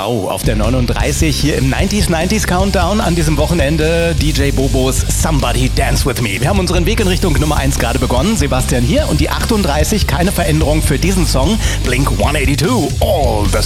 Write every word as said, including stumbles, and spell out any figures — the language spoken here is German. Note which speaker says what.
Speaker 1: Wow, auf der neununddreißig hier im neunziger neunziger Countdown an diesem Wochenende D J Bobos Somebody Dance With Me. Wir haben unseren Weg in Richtung Nummer eins gerade begonnen. Sebastian hier und die achtunddreißig, keine Veränderung für diesen Song. Blink one eighty-two, All the